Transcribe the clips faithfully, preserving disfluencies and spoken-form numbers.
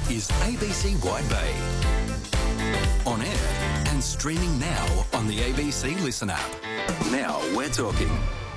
is A B C Wide Bay. On air and streaming now on the A B C Listen app. Now we're talking.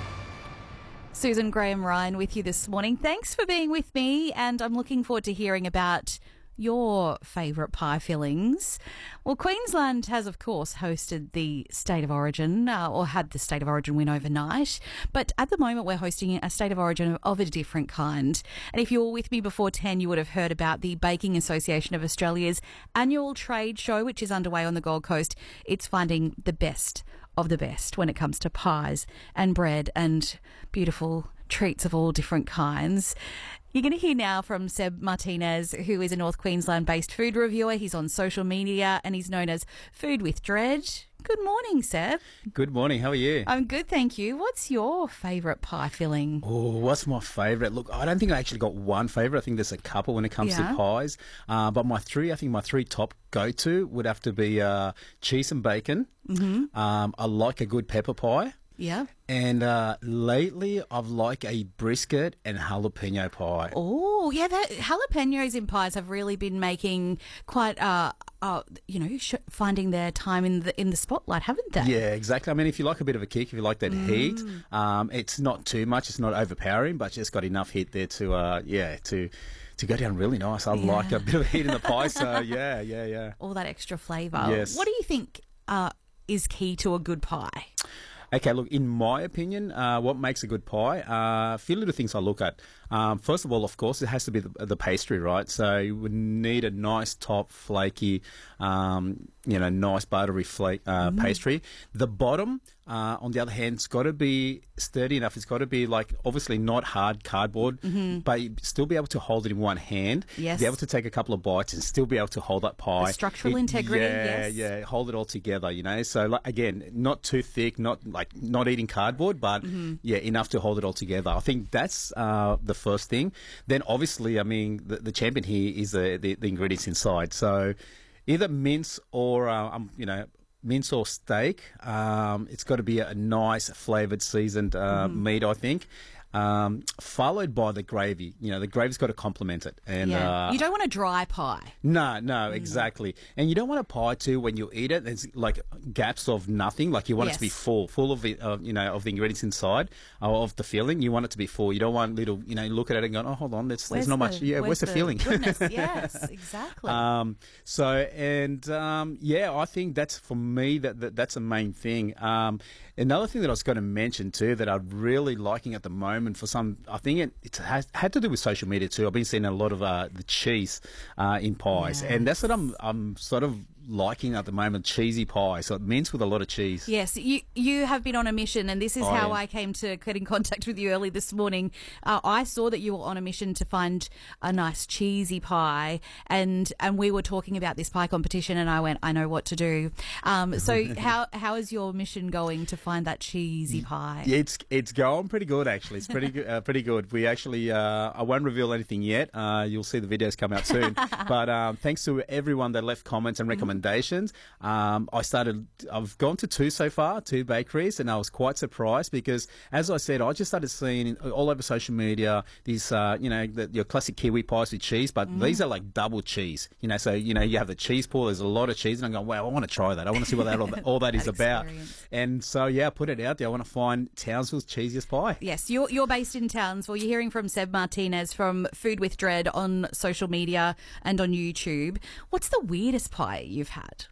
Susan Graham Ryan with you this morning. Thanks for being with me, and I'm looking forward to hearing about your favourite pie fillings. Well, Queensland has, of course, hosted the State of Origin, uh, or had the State of Origin win overnight. But at the moment, we're hosting a State of Origin of a different kind. And if you were with me before ten, you would have heard about the Baking Association of Australia's annual trade show, which is underway on the Gold Coast. It's finding the best of the best when it comes to pies and bread and beautiful treats of all different kinds. You're going to hear now from Seb Martinez, who is a North Queensland-based food reviewer. He's on social media and he's known as Food with Dread. Good morning, Seb. Good morning. How are you? I'm good, thank you. What's your favourite pie filling? Oh, what's my favourite? Look, I don't think I actually got one favourite. I think there's a couple when it comes Yeah. to pies. Uh, but my three, I think my three top go-to would have to be uh, cheese and bacon. Mm-hmm. Um, I like a good pepper pie. Yeah. And uh, lately, I've liked a brisket and jalapeno pie. Oh, yeah, that, jalapenos in pies have really been making quite, uh, uh, you know, sh- finding their time in the in the spotlight, haven't they? Yeah, exactly. I mean, if you like a bit of a kick, if you like that Mm. heat, um, it's not too much. It's not overpowering, but just got enough heat there to, uh, yeah, to to go down really nice. I Yeah. like a bit of heat in the pie, so yeah, yeah, yeah. All that extra flavour. Yes. What do you think uh, is key to a good pie? Okay, look, in my opinion, uh, what makes a good pie? Uh, a few little things I look at. Um, first of all, of course, it has to be the, the pastry, right? So you would need a nice top, flaky, um, you know, nice buttery flake uh, Mm-hmm. pastry. The bottom, uh, on the other hand, it's got to be sturdy enough. It's got to be like obviously not hard cardboard, but you still be able to hold it in one hand. Mm-hmm. Yes. Be able to take a couple of bites and still be able to hold that pie. The structural It- integrity, Yeah, yes. yeah, hold it all together. You know, so like, again, not too thick, not like not eating cardboard, but Mm-hmm. yeah, enough to hold it all together. I think that's uh, the first thing. Then obviously, I mean, the, the champion here is the, the the ingredients inside. So either mince or uh, um, you know. mince or steak. Um, it's got to be a nice, flavoured, seasoned uh, Mm-hmm. meat, I think. Um, followed by the gravy. You know, the gravy's got to complement it. And Yeah. uh, You don't want a dry pie. no, no, exactly. And you don't want a pie too when you eat it. There's like gaps of nothing. Like you want it to be Yes. full, full of, it, uh, you know, of the ingredients inside, uh, of the filling. You want it to be full. You don't want little, you know, look at it and go, oh, hold on, there's, there's Where's not the- much. Yeah, where's, the, filling? Goodness, yes, exactly. Um, so, and um, yeah, I think that's for me, that, that that's a main thing. Um, another thing that I was going to mention too that I'm really liking at the moment for some, I think it, it has had to do with social media too. I've been seeing a lot of uh, the cheese uh, in pies, and that's what I'm I'm sort of liking at the moment, cheesy pie. So it mince with a lot of cheese. Yes, you you have been on a mission, and this is I how am. I came to get in contact with you early this morning. Uh, I saw that you were on a mission to find a nice cheesy pie, and and we were talking about this pie competition, and I went, I know what to do. Um, so how how is your mission going to find that cheesy pie? Yeah, it's it's going pretty good actually. It's pretty good. Uh, pretty good. We actually, uh, I won't reveal anything yet. Uh, you'll see the videos come out soon. But um, thanks to everyone that left comments and recommendations. Um, I started. I've gone to two so far, two bakeries, and I was quite surprised because, as I said, I just started seeing all over social media these, uh, you know, the, your classic kiwi pies with cheese, but these are like double cheese. You know, so you know you have the cheese pool. There's a lot of cheese, and I'm going, wow, I want to try that. I want to see what that all, all that is That about. experience. And so yeah, I put it out there. I want to find Townsville's cheesiest pie. Yes, you're you're based in Townsville. You're hearing from Seb Martinez from Food with Dread on social media and on YouTube. What's the weirdest pie you've had?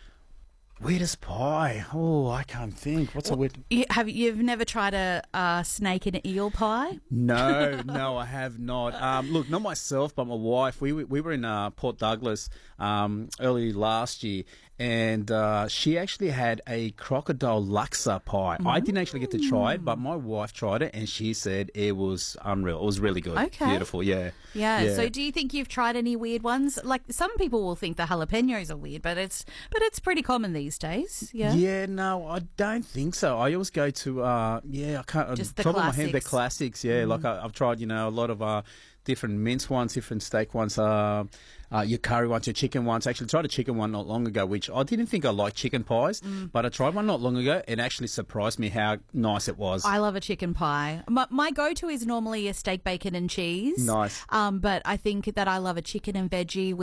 Weirdest pie? Oh, I can't think. What's a weird? You, have you've never tried a, a snake and eel pie? No, no, I have not. Um, look, not myself, but my wife. We we were in uh, Port Douglas um, early last year, and uh, she actually had a crocodile laksa pie. I didn't actually get to try it, but my wife tried it, and she said it was unreal. It was really good. Okay. Beautiful. Yeah. Yeah. So, do you think you've tried any weird ones? Like some people will think the jalapenos are weird, but it's but it's pretty common these days. Yeah. Yeah, no, I don't think so. I always go to, uh, yeah, I can't, Just the top of my head, the classics. classics, yeah. Like I, I've tried, you know, a lot of uh, different mince ones, different steak ones, uh, uh, your curry ones, your chicken ones. I actually tried a chicken one not long ago, which I didn't think I liked chicken pies, but I tried one not long ago and actually surprised me how nice it was. I love a chicken pie. My, my go-to is normally a steak, bacon, and cheese. Nice. Um, but I think that I love a chicken and veggie with